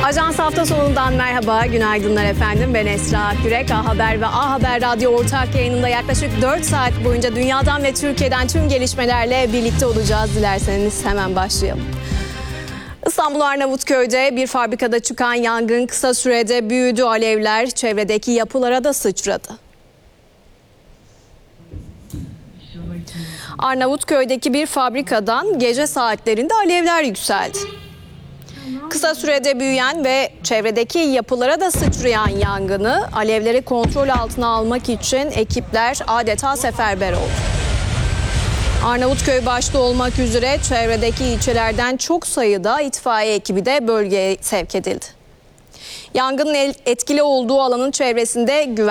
Ajans hafta sonundan merhaba, günaydınlar efendim. Ben Esra Gürek. A Haber ve A Haber Radyo ortak yayınında yaklaşık 4 saat boyunca dünyadan ve Türkiye'den tüm gelişmelerle birlikte olacağız. Dilerseniz hemen başlayalım. İstanbul Arnavutköy'de bir fabrikada çıkan yangın kısa sürede büyüdü. Alevler çevredeki yapılara da sıçradı. Arnavutköy'deki bir fabrikadan gece saatlerinde alevler yükseldi. Kısa sürede büyüyen ve çevredeki yapılara da sıçrayan yangını alevleri kontrol altına almak için ekipler adeta seferber oldu. Arnavutköy başta olmak üzere çevredeki ilçelerden çok sayıda itfaiye ekibi de bölgeye sevk edildi. Yangının etkili olduğu alanın çevresinde güvenlik